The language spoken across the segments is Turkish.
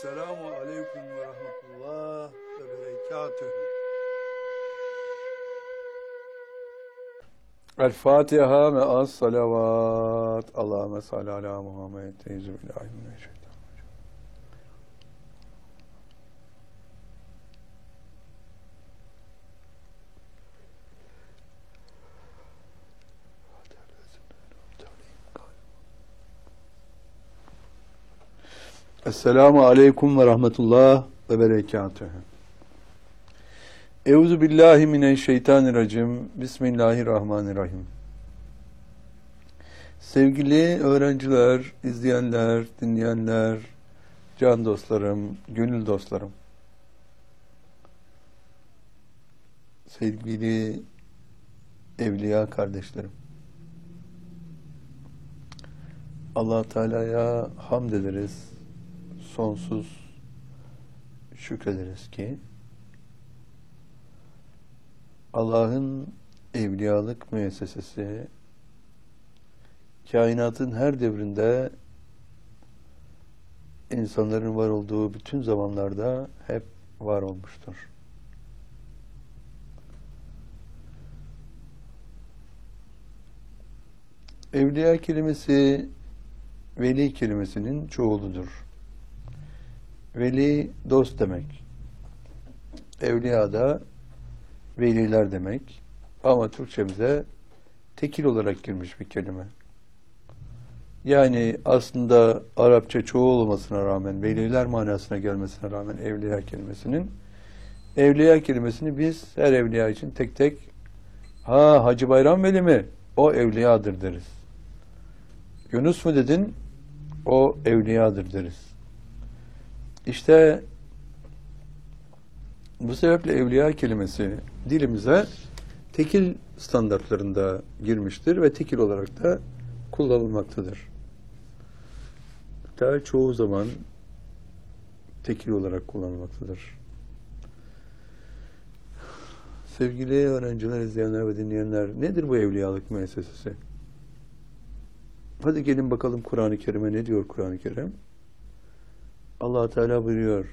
Selamu aleyküm ve rahmetullah ve berekatühü. El Fatiha ve az salavat. Allahümme salli ala Muhammed. Euzubillahimineşşeytanirracim. Esselamu aleyküm ve rahmetullah ve berekatühü. Euzubillahimineşşeytanirracim. Bismillahirrahmanirrahim. Sevgili öğrenciler, izleyenler, dinleyenler, can dostlarım, gönül dostlarım. Sevgili evliya kardeşlerim. Allah Teala'ya hamd ederiz. Sonsuz şükrederiz ki Allah'ın evliyalık müessesesi kainatın her devrinde insanların var olduğu bütün zamanlarda hep var olmuştur. Evliya kelimesi veli kelimesinin çoğuludur. Veli dost demek. Evliya da veliler demek. Ama Türkçemize tekil olarak girmiş bir kelime. Yani aslında Arapça çoğul olmasına rağmen, veliler manasına gelmesine rağmen evliya kelimesini biz her evliya için tek tek Hacı Bayram Veli mi? O evliyadır deriz. Yunus mu dedin? O evliyadır deriz. İşte bu sebeple evliya kelimesi dilimize tekil standartlarında girmiştir ve tekil olarak da kullanılmaktadır. Hatta çoğu zaman tekil olarak kullanılmaktadır. Sevgili öğrenciler, izleyenler ve dinleyenler, nedir bu evliyalık müessesesi? Hadi gelin bakalım Kur'an-ı Kerim'e ne diyor Kur'an-ı Kerim? Allah Teala buyuruyor.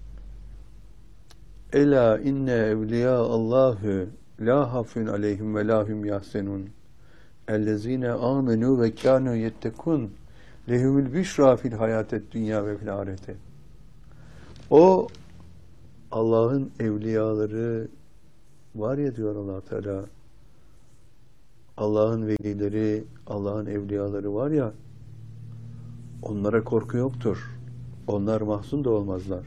Ela inne evliya Allahu la hafun aleyhim ve lahum yahsenun. Ellezine amenu ve kanu yettekun. Lehumul büşra fil hayatet dünya ve fil ahirete. O Allah'ın evliyaları var ya diyor Allah Teala. Allah'ın velileri, Allah'ın evliyaları var ya, onlara korku yoktur. Onlar mahzun da olmazlar.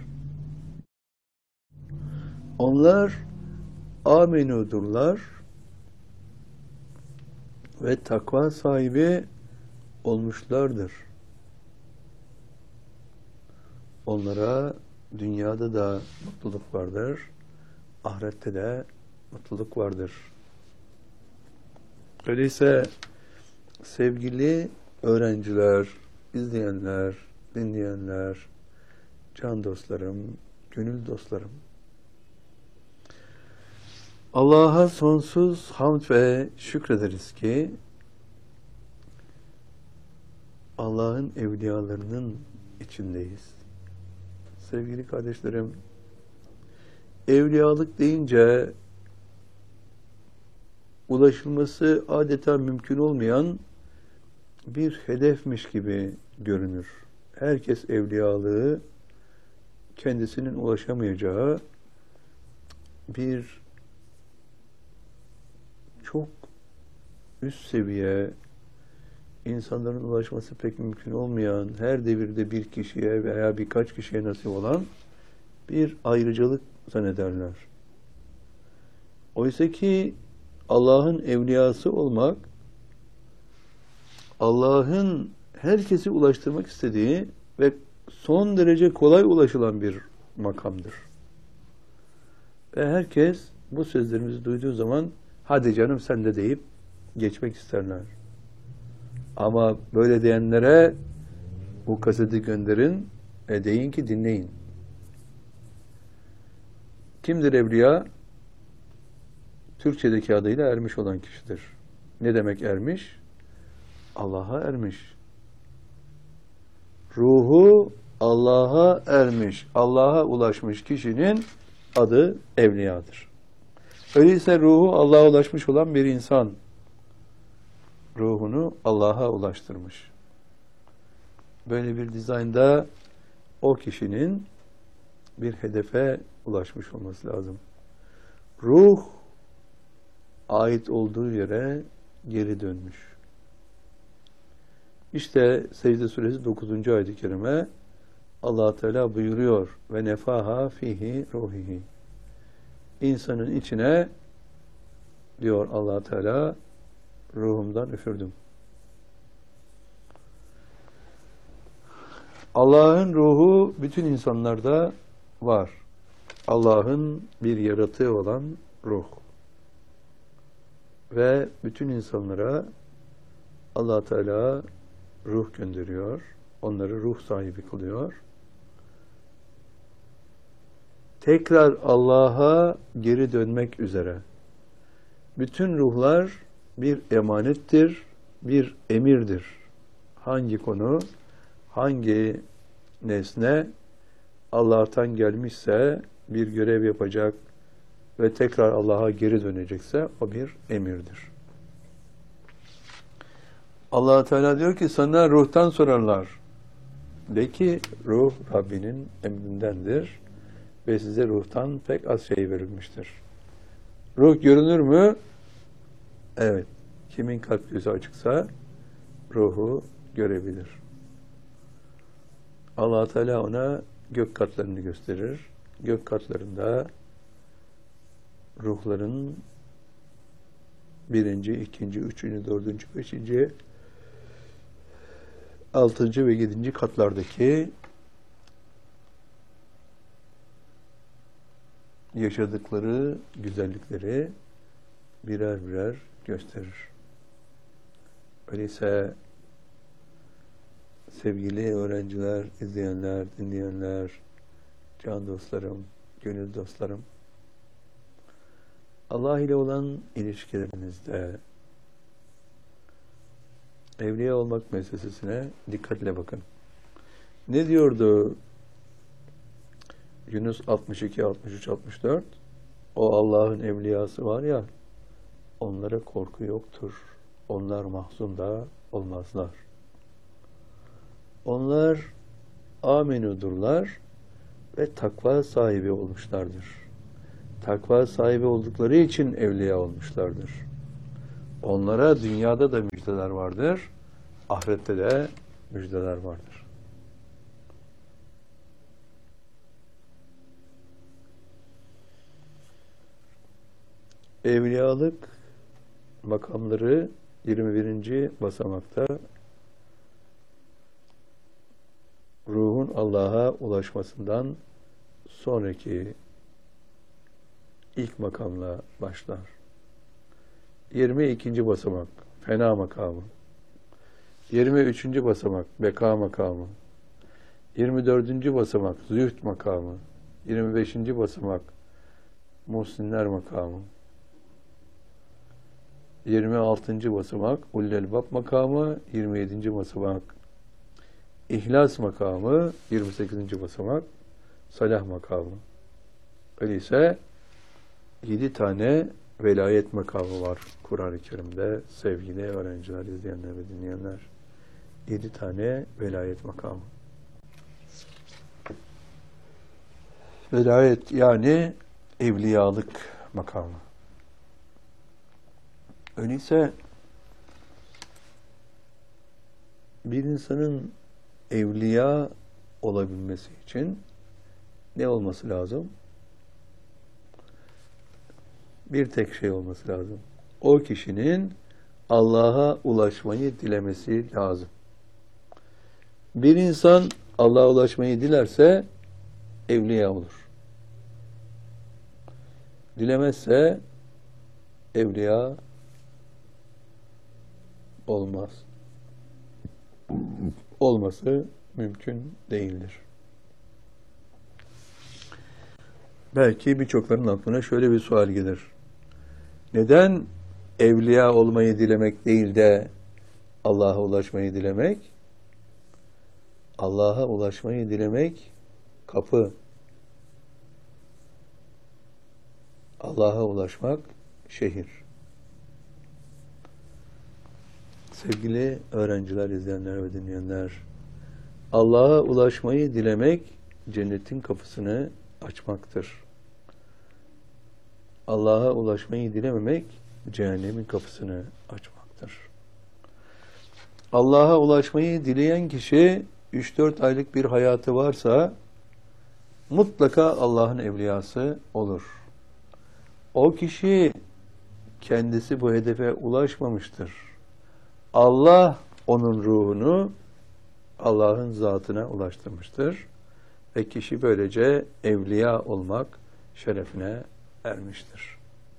Onlar amenudurlar ve takva sahibi olmuşlardır. Onlara dünyada da mutluluk vardır, ahirette de mutluluk vardır. Öyleyse sevgili öğrenciler, izleyenler, dinleyenler, can dostlarım, gönül dostlarım, Allah'a sonsuz hamd ve şükrederiz ki Allah'ın evliyalarının içindeyiz. Sevgili kardeşlerim, evliyalık deyince ulaşılması adeta mümkün olmayan bir hedefmiş gibi görünür. Herkes evliyalığı kendisinin ulaşamayacağı bir çok üst seviye, insanların ulaşması pek mümkün olmayan, her devirde bir kişiye veya birkaç kişiye nasip olan bir ayrıcalık zannederler. Oysa ki Allah'ın evliyası olmak, Allah'ın herkesi ulaştırmak istediği ve son derece kolay ulaşılan bir makamdır. Ve herkes bu sözlerimizi duyduğu zaman hadi canım sen de deyip geçmek isterler. Ama böyle diyenlere bu kaseti gönderin ve deyin ki dinleyin. Kimdir evliya? Türkçedeki adıyla ermiş olan kişidir. Ne demek ermiş? Allah'a ermiş. Ruhu Allah'a ermiş, Allah'a ulaşmış kişinin adı evliyadır. Öyleyse ruhu Allah'a ulaşmış olan bir insan, ruhunu Allah'a ulaştırmış. Böyle bir dizaynda o kişinin bir hedefe ulaşmış olması lazım. Ruh ait olduğu yere geri dönmüş. İşte Secde Suresi 9. ayet-i kerime Allah Teala buyuruyor ve nefaha fihi ruhihi. İnsanın içine diyor Allah Teala ruhumdan üfürdüm. Allah'ın ruhu bütün insanlarda var. Allah'ın bir yaratığı olan ruh. Ve bütün insanlara Allah Teala ruh gönderiyor. Onları ruh sahibi kılıyor. Tekrar Allah'a geri dönmek üzere. Bütün ruhlar bir emanettir, bir emirdir. Hangi konu, hangi nesne Allah'tan gelmişse, bir görev yapacak ve tekrar Allah'a geri dönecekse o bir emirdir. Allah Teala diyor ki sana ruhtan sorarlar. De ki ruh Rabbinin emrindendir ve size ruhtan pek az şey verilmiştir. Ruh görünür mü? Evet. Kimin kalp gözü açıksa ruhu görebilir. Allah Teala ona gök katlarını gösterir. Gök katlarında ruhların birinci, ikinci, üçüncü, dördüncü, beşinci, altıncı ve yedinci katlardaki yaşadıkları güzellikleri birer birer gösterir. Öyleyse sevgili öğrenciler, izleyenler, dinleyenler, can dostlarım, gönül dostlarım, Allah ile olan ilişkilerinizde evliya olmak meselesine dikkatle bakın. Ne diyordu Yunus 62, 63, 64? O Allah'ın evliyası var ya, onlara korku yoktur. Onlar mahzun da olmazlar. Onlar amenudurlar ve takva sahibi olmuşlardır. Takva sahibi oldukları için evliya olmuşlardır. Onlara dünyada da müjdeler vardır, ahirette de müjdeler vardır. Evliyalık makamları 21. basamakta ruhun Allah'a ulaşmasından sonraki ilk makamla başlar. 22. basamak fena makamı. 23. basamak beka makamı. 24. basamak zühd makamı. 25. basamak muhsinler makamı. 26. basamak ullelbab makamı. 27. basamak İhlas makamı. 28. basamak salah makamı. Öyleyse 7 tane velayet makamı var Kur'an-ı Kerim'de sevgili öğrenciler, izleyenler ve dinleyenler. 7 tane velayet makamı. Velayet yani evliyalık makamı. Öyleyse bir insanın evliya olabilmesi için ne olması lazım? Bir tek şey olması lazım. O kişinin Allah'a ulaşmayı dilemesi lazım. Bir insan Allah'a ulaşmayı dilerse evliya olur. Dilemezse evliya olmaz. Olması mümkün değildir. Belki birçokların aklına şöyle bir sual gelir. Neden evliya olmayı dilemek değil de Allah'a ulaşmayı dilemek? Allah'a ulaşmayı dilemek kapı. Allah'a ulaşmak şehir. Sevgili öğrenciler, izleyenler ve dinleyenler, Allah'a ulaşmayı dilemek cennetin kapısını açmaktır. Allah'a ulaşmayı dilememek cehennemin kapısını açmaktır. Allah'a ulaşmayı dileyen kişi 3-4 aylık bir hayatı varsa mutlaka Allah'ın evliyası olur. O kişi kendisi bu hedefe ulaşmamıştır. Allah onun ruhunu Allah'ın zatına ulaştırmıştır. Ve kişi böylece evliya olmak şerefine ermiştir.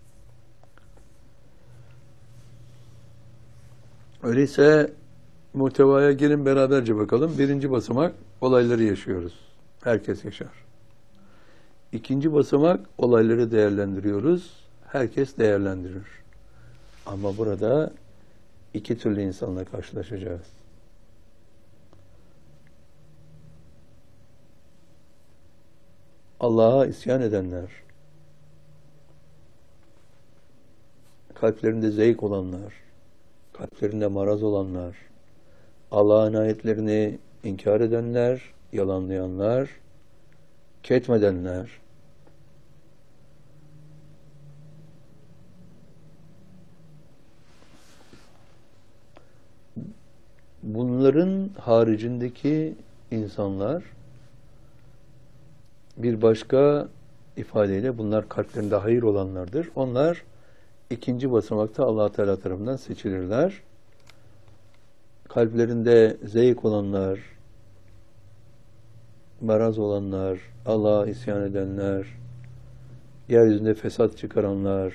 Öyleyse muhtevaya gelin beraberce bakalım. Birinci basamak olayları yaşıyoruz. Herkes yaşar. İkinci basamak olayları değerlendiriyoruz. Herkes değerlendirir. Ama burada iki türlü insanla karşılaşacağız. Allah'a isyan edenler, kalplerinde zevk olanlar, kalplerinde maraz olanlar, Allah'ın ayetlerini inkar edenler, yalanlayanlar, ketmedenler, bunların haricindeki insanlar bir başka ifadeyle bunlar kalplerinde hayır olanlardır. Onlar ikinci basamakta Allah Teala tarafından seçilirler. Kalplerinde zevk olanlar, maraz olanlar, Allah'a isyan edenler, yeryüzünde fesat çıkaranlar,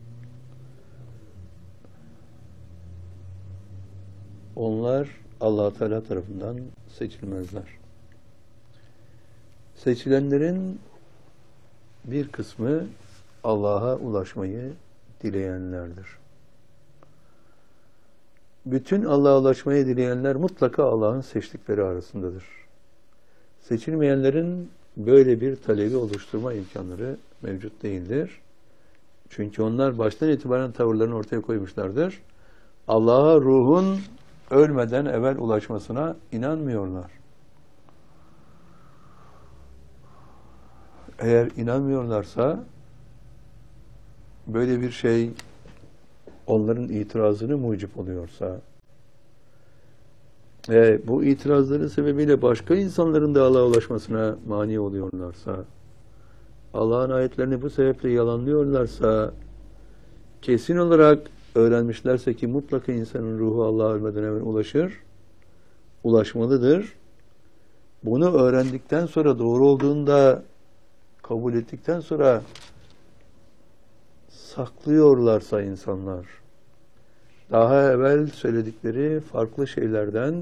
onlar Allah Teala tarafından seçilmezler. Seçilenlerin bir kısmı Allah'a ulaşmayı dileyenlerdir. Bütün Allah'a ulaşmayı dileyenler mutlaka Allah'ın seçtikleri arasındadır. Seçilmeyenlerin böyle bir talebi oluşturma imkanları mevcut değildir. Çünkü onlar baştan itibaren tavırlarını ortaya koymuşlardır. Allah'a ruhun ölmeden evvel ulaşmasına inanmıyorlar. Eğer inanmıyorlarsa böyle bir şey onların itirazını mucip oluyorsa ve bu itirazların sebebiyle başka insanların da Allah'a ulaşmasına mani oluyorlarsa, Allah'ın ayetlerini bu sebeple yalanlıyorlarsa, kesin olarak öğrenmişlerse ki mutlaka insanın ruhu Allah'a ölmeden evvel ulaşır, ulaşmalıdır. Bunu öğrendikten sonra, doğru olduğunda kabul ettikten sonra saklıyorlarsa insanlar, daha evvel söyledikleri farklı şeylerden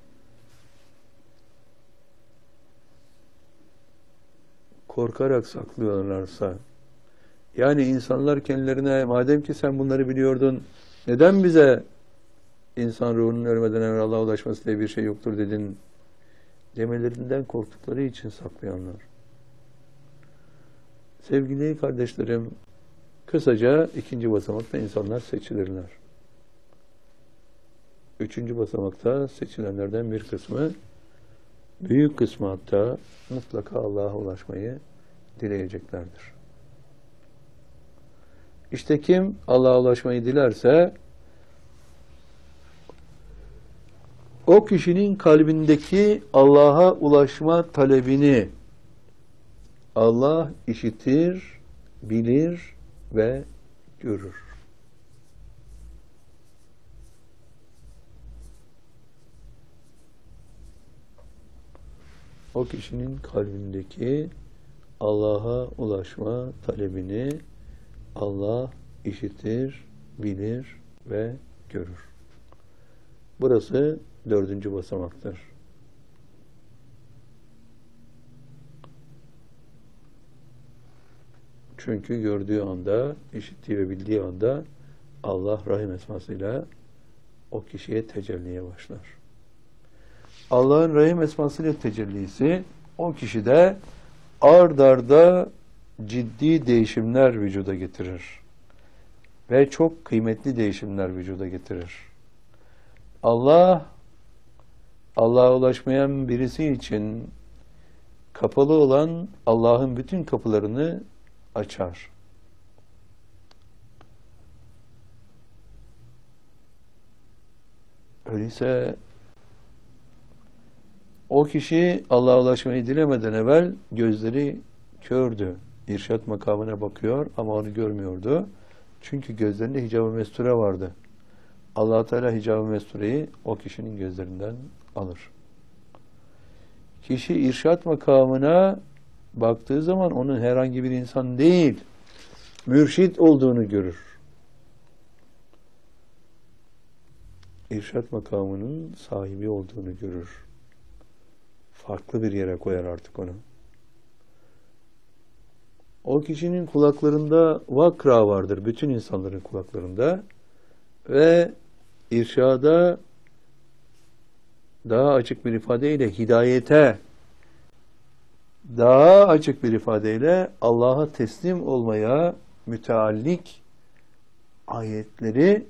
korkarak saklıyorlarsa, yani insanlar kendilerine madem ki sen bunları biliyordun, neden bize insan ruhunun ölmeden evvel Allah'a ulaşması diye bir şey yoktur dedin demelerinden korktukları için saklayanlar. Sevgili kardeşlerim, kısaca ikinci basamakta insanlar seçilirler. Üçüncü basamakta seçilenlerden bir kısmı, büyük kısmı hatta mutlaka Allah'a ulaşmayı dileyeceklerdir. İşte kim Allah'a ulaşmayı dilerse o kişinin kalbindeki Allah'a ulaşma talebini Allah işitir, bilir ve görür. O kişinin kalbindeki Allah'a ulaşma talebini Allah işitir, bilir ve görür. Burası dördüncü basamaktır. Çünkü gördüğü anda, işittiği ve bildiği anda Allah Rahim esmasıyla o kişiye tecelliye başlar. Allah'ın Rahim esmasıyla tecellisi o kişide ard arda ciddi değişimler vücuda getirir. Ve çok kıymetli değişimler vücuda getirir. Allah'a ulaşmayan birisi için kapalı olan Allah'ın bütün kapılarını açar. Öyleyse o kişi Allah'a ulaşmayı dilemeden evvel gözleri kördü. İrşad makamına bakıyor ama onu görmüyordu. Çünkü gözlerinde hicab-ı mesture vardı. Allah Teala hicab-ı mestureyi o kişinin gözlerinden alır. Kişi irşad makamına baktığı zaman onun herhangi bir insan değil, mürşid olduğunu görür. İrşad makamının sahibi olduğunu görür. Farklı bir yere koyar artık onu. O kişinin kulaklarında vakra vardır. Bütün insanların kulaklarında. Ve irşada daha açık bir ifadeyle hidayete, daha açık bir ifadeyle Allah'a teslim olmaya müteallik ayetleri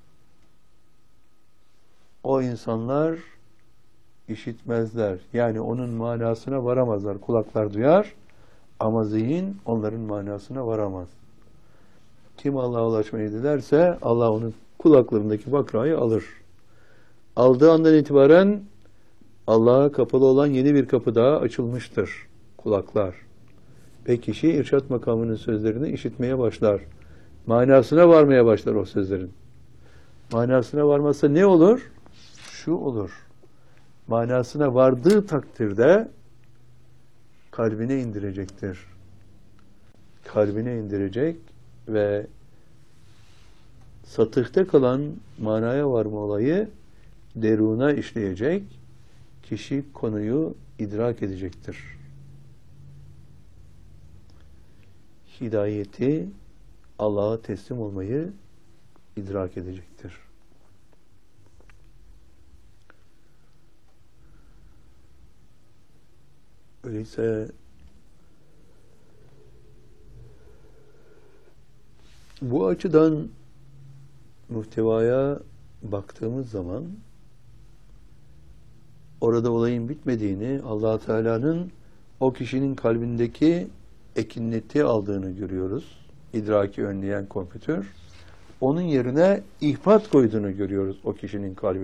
o insanlar işitmezler. Yani onun manasına varamazlar. Kulaklar duyar ama zihin onların manasına varamaz. Kim Allah'a ulaşmayı dilerse Allah onun kulaklarındaki bakrayı alır. Aldığı andan itibaren Allah'a kapalı olan yeni bir kapı daha açılmıştır. Kulaklar. Ve kişi irşad makamının sözlerini işitmeye başlar. Manasına varmaya başlar o sözlerin. Manasına varmazsa ne olur? Şu olur. Manasına vardığı takdirde kalbine indirecektir. Kalbine indirecek ve satıhta kalan manaya varma olayı deruna işleyecek, kişi konuyu idrak edecektir. Hidayeti, Allah'a teslim olmayı idrak edecektir. Öyleyse bu açıdan muhtevaya baktığımız zaman orada olayın bitmediğini, Allah Teala'nın o kişinin kalbindeki ekinleti aldığını görüyoruz. İdraki önleyen kompütür. Onun yerine ihbat koyduğunu görüyoruz o kişinin kalbine.